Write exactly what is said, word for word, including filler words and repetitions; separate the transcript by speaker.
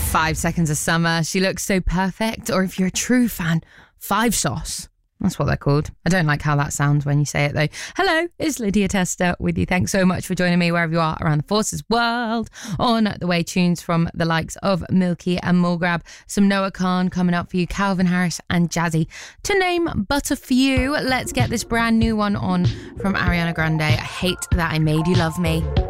Speaker 1: Five Seconds of Summer, She Looks So Perfect, or if you're a true fan, Five Sauce. That's what they're called. I don't like how that sounds when you say it though. Hello, it's Lydia Tester with you. Thanks so much for joining me wherever you are around the Forces world. On the way, tunes from the likes of Milky and Mulgrab, some Noah Khan coming up for you, Calvin Harris and Jazzy, to name but a few. Let's get this brand new one on from Ariana Grande. I Hate That I Made You Love Me.